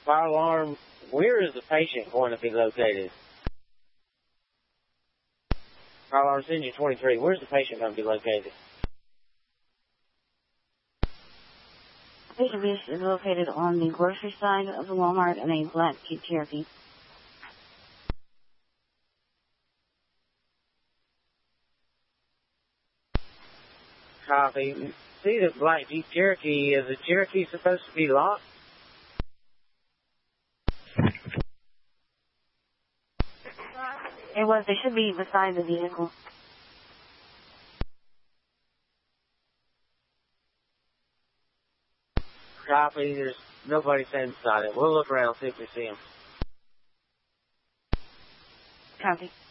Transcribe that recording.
Fire alarm, where is the patient going to be located? Fire alarm, engine 23, where's the patient going to be located? Patient is located on the grocery side of the Walmart in a black Jeep Cherokee. Copy. See the black Jeep Cherokee. Is the Cherokee supposed to be locked? It was. They should be beside the vehicle. Copy. There's nobody inside it. We'll look around, see if we see him. Copy.